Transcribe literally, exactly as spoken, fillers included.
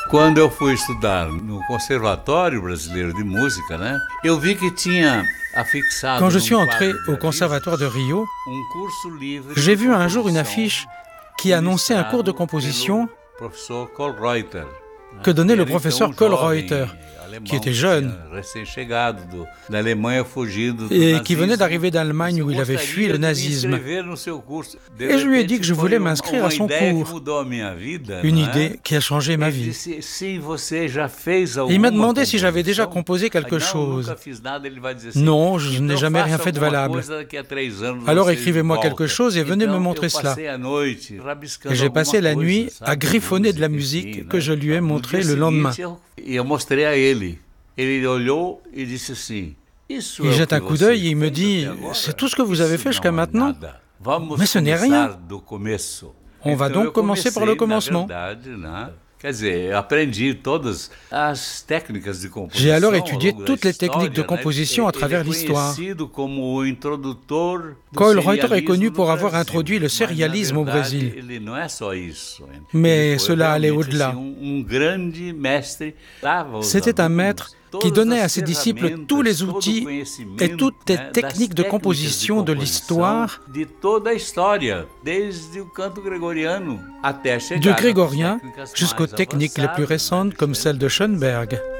Quando eu fui estudar no Conservatório Brasileiro de Música, né, eu vi que tinha afixado. Quand je suis entré au Conservatoire de Rio, j'ai vu un jour une affiche qui annonçait un cours de composition que donnait le professeur Kohlreuter, qui était jeune et qui venait d'arriver d'Allemagne où il avait fui le nazisme. Et je lui ai dit que je voulais m'inscrire à son cours, une idée qui a changé ma vie. Et il m'a demandé si j'avais déjà composé quelque chose. Non, je n'ai jamais rien fait de valable. Alors écrivez-moi quelque chose et venez me montrer cela. Et j'ai passé la nuit à griffonner de la musique que je lui ai montrée le lendemain. Il jette un coup d'œil et il me dit « C'est tout ce que vous avez fait jusqu'à maintenant ?» Mais ce n'est rien. On va donc commencer par le commencement. J'ai alors étudié toutes les techniques de composition à travers l'histoire. Kohlreuter est connu pour avoir introduit le sérialisme au Brésil. Mais cela allait au-delà. C'était un maître qui donnait à ses disciples tous les outils et toutes les techniques de composition de l'histoire, du grégorien jusqu'aux techniques les plus récentes comme celle de Schoenberg.